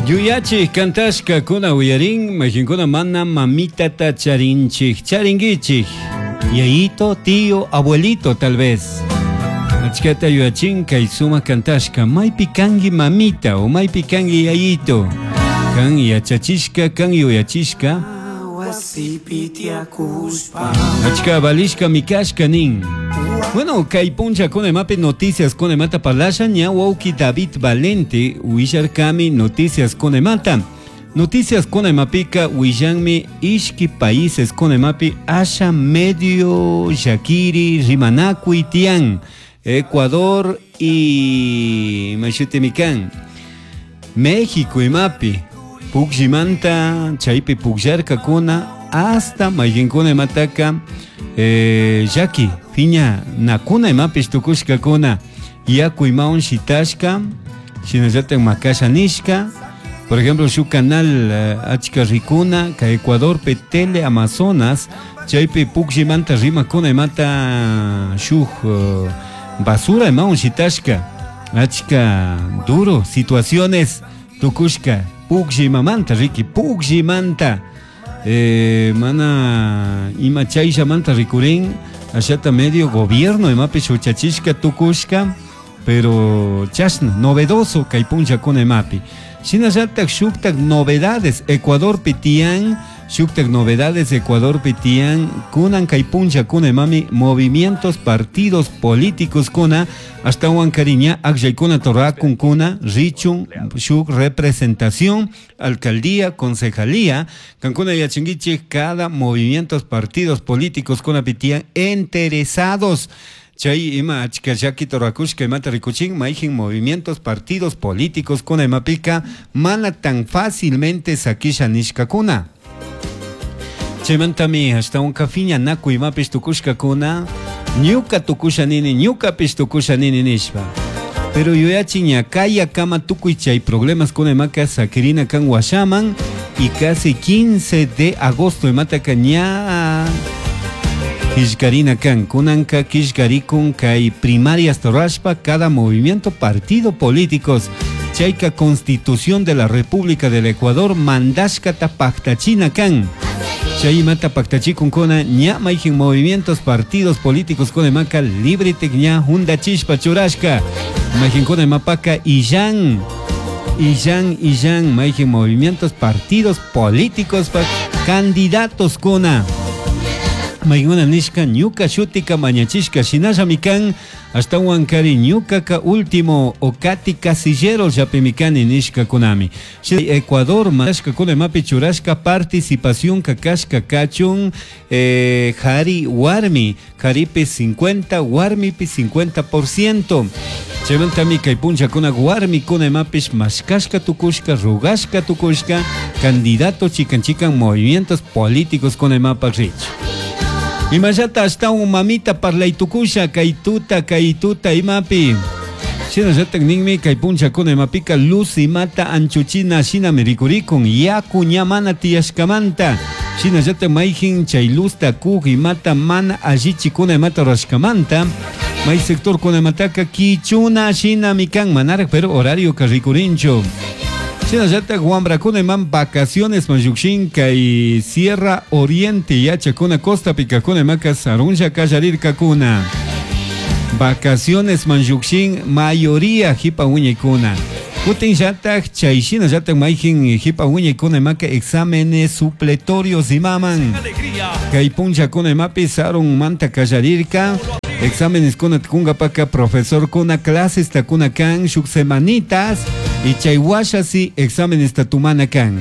Yuyachik kantashka kuna uyarin, majinkuna mana mamitata charinchik, charingichik. Yayito, tío, abuelito tal vez. Achkata yuyachin kaisuma kantashka, maypi kangi mamita o maypi kangi yayito. Kan yachachishka, kan yuyachishka. Achka balishka mikashka nin. Bueno, kay puncha con mape noticias con mata parlasha ñawauki David Valente uishar kami noticias con mata. Noticias con mapika uillanmi ishki países con mapi asha medio Shakiri Rimanakui Tian Ecuador y Machutemican México y mapi Pukjimanta chaipe Pukjarka kuna hasta Mayinkone mataka Jackie Piña nakuna imapis tukushka kuna yaku imaun shitashka shinallata makasha nishka por ejemplo su canal achka rikuna ka Ecuador pe Tele Amazonas chaype pukjimanta rima kuna imata shuk basura imaun shitashka achka duro situaciones tukushka pukjimamanta riki pukjimanta mana ima chaysha manta rikurin ashata medio gobierno de mapi chuchachishka tukushka pero chasna novedoso kaipuncha con emapi shinashatak shuktak novedades Ecuador pitian shuktak novedades Ecuador pitian kunan kaipuncha con emami movimientos partidos políticos kuna hasta huancariña akjaykuna torrakun kuna richun shuk representación alcaldía concejalía kankuna yachingichi cada movimientos partidos políticos kuna pitian interesados chay ima achkashaki torrakushka mata rikuchin maijin movimientos partidos políticos kuna emapika mana tan fácilmente sakisha nishkakuna Chemantami hasta un kafiña naku imapis tukushka kuna ñuka tukusha nini ñuka pis tukusha nini nishpa pero yoyachiña kaya kama tukuy chay problemas con emaka sakirina kan washaman y casi 15 de agosto emata kaña kishkarina kan kunanka kishkarikun kay primarias torashpa cada movimiento partido políticos chayka constitución de la República del Ecuador mandashkata paktachina kan Chay mata paktachikun kona ña maijin movimientos partidos políticos con emaka libre tecña hunda chispa churashka maijin con emapaka illan maijin movimientos partidos políticos candidatos kona maiguna nishka ñuka shutika mañachishka shinasha mikan hasta huancari ñuka ka último okati casillero yapemikani nishka kunami Ecuador mashka kuna mapi churashka participación kakashka kachun jari warmi jaripe 50 warmipe 50% chevantami kaipuncha kuna warmi kuna mapish mashkashka tukushka rugashka tukushka candidato chican movimientos políticos kuna mapa rich Imashata hasta un mamita parlaitukusha kaituta imapi. Shina jatak ningmi kaipuncha con emapika luz y mata anchuchina shina mericuricon yaku ñamana tiashkamanta. Shina jatak maijin chaylusta kug y mata mana ajichi con emata rashkamanta. Mai sector con emataka kichuna shina mikan manar pero horario carricurincho. China yata guambra con eman vacaciones mayukshin y Sierra Oriente yacha kuna costa pica con emacas arunja kajarir kakuna vacaciones mayukshin mayoría hipa uña kuna Putin yata chaishina yata maijin hipa uña kuna emaca exámenes supletorios y maman kaipuncha con emapi sarun manta kajarirka exámenes con kunga paka profesor kuna clases takuna kan shuk semanitas y chayhuashasi exámenes tatumana kan.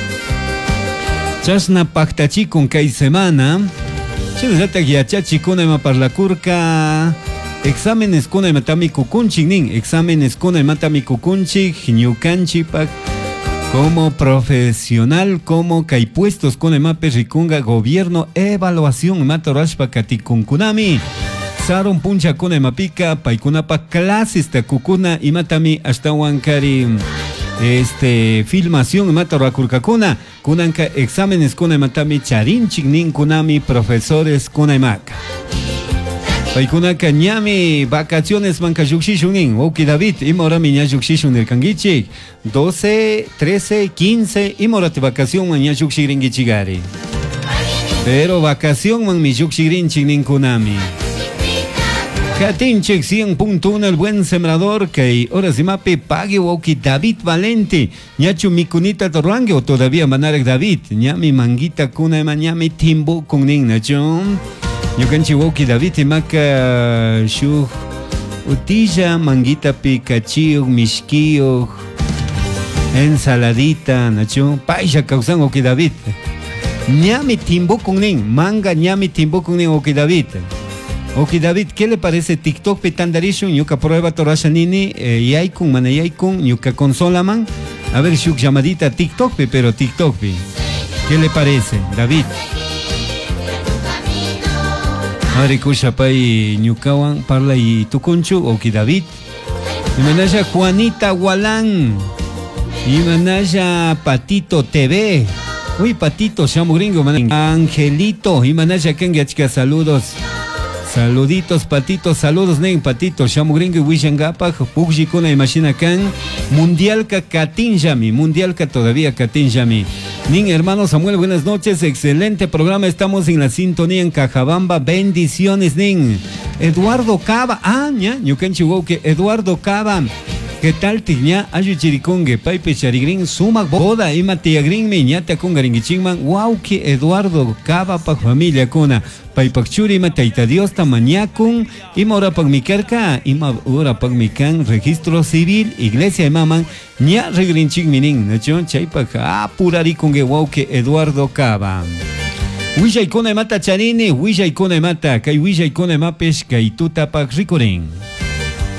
Chasna paktachi con kay semana. Chinazata yachachi con ema parlakurka. Exámenes con ema tami kukunchik nin. Exámenes con ema tami kukunchik. Ñukanchi pak. Como profesional, como kay puestos con ema perrikunga gobierno evaluación matorashpa katikunkunami. Saron puncha con emapika paikunapa clases takukuna imatami hasta huancari filmación matarakurkakuna kunanka exámenes con ematami charinchik nin kunami profesores con emaka Paikunaka ñami vacaciones manka llukshishunin. Oki David, imorami ña llukshishun del kangichik. 12, 13, 15, imorate vacación man ña llukshiringichigari. Pero vacación man mi llukshirinchik ninkunami. Katinchik 100.1 el buen sembrador que ahora se mape pague Oki David Valente. Ñachu mi kunita torrangue o todavía manarek David. Ñami manguita kuna ñami timbo con nin nacho. Yo canchi Oki David y maca shu utilla manguita picachio mishkio ensaladita nacho. Paisa causan Oki David. Ñami timbo con nin manga ñami timbo con nin Oki David. Ok, David, ¿qué le parece TikTok petandarishun? Yuka prueba torashanini, yaikun, mana yaikun, yuka consola man. A ver, shuk llamadita TikTok, pero TikTok. ¿Qué le parece, David? Ari kusha pai ñukawan parla y tukunchu, ok, David. Imanaya Juanita Gualán. Imanaya Patito TV. Uy, Patito, llamo gringo, man. Angelito, Imanaya Kengiachka, saludos. Saluditos, patitos, saludos, nen, patitos, Shamu Gringo y Wishangapa, Pugikuna y Machina Kan, Mundialka Katinjami, Mundialka todavía Katinjami. Nin, hermano Samuel, buenas noches, excelente programa, estamos en la sintonía en Cajabamba, bendiciones, Nin. Eduardo Cava, ña, Ñucanchiwoke, Eduardo Cava. ¿Qué tal tiña ayu chiricongue paipe charigrin suma boda y matia green miñata con garingichingman wow que Eduardo Cava pa familia cona paipachuri mataita Dios tamañacun y mora pa micarca y mora pa mican registro civil iglesia de maman ña regrinching minin nacho chaipa apurari con wow que Eduardo Cava. Huilla y cona mata charini, huilla y cona mata, kai huilla y cona mapes kai tuta pa ricoren.